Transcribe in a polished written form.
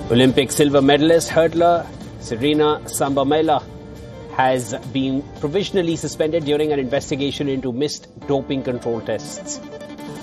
Olympic silver medalist hurdler Serena Sambamela has been provisionally suspended during an investigation into missed doping control tests.